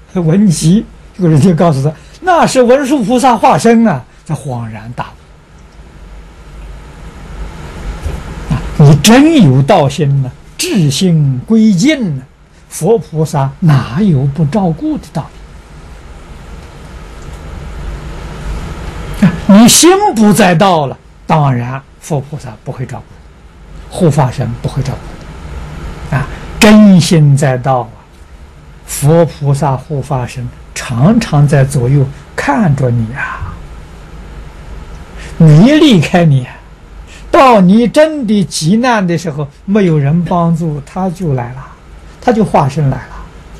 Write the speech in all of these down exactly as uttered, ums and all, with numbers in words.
闻习，这个人就告诉他，那是文殊菩萨化身啊！他恍然大悟啊！你真有道心呢、啊，至心归尽呢、啊，佛菩萨哪有不照顾的道理？啊，你心不在道了，当然佛菩萨不会照顾，护法神不会照顾啊！真心在道啊，佛菩萨护法神常常在左右看着你啊，没离开你啊。到你真的急难的时候，没有人帮助，他就来了，他就化身来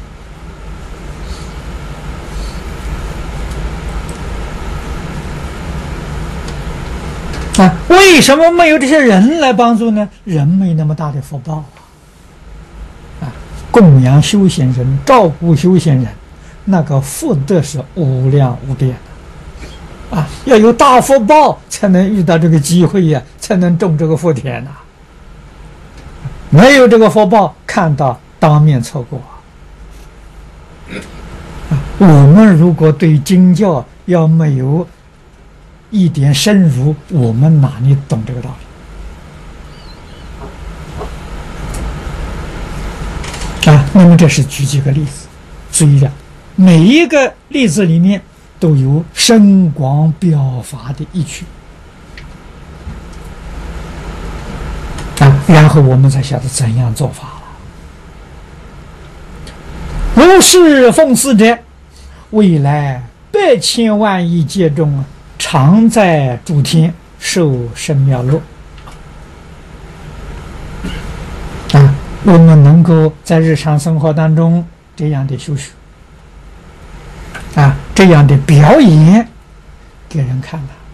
了。啊，为什么没有这些人来帮助呢？人没那么大的福报啊！啊，供养修行人，照顾修行人，那个福德是无量无边的啊！要有大福报，才能遇到这个机会呀、啊，才能种这个福田呐、啊。没有这个福报，看到当面错过啊！我们如果对经教要没有一点深入，我们哪里懂这个道理啊？那么这是举几个例子，注意了，每一个例子里面都有深广表法的意趣啊，然后我们才晓得怎样做法了。如是奉祀者，未来百千万亿劫中啊，常在诸天受生妙乐啊！我们能够在日常生活当中这样的修学啊，这样的表演给人看了。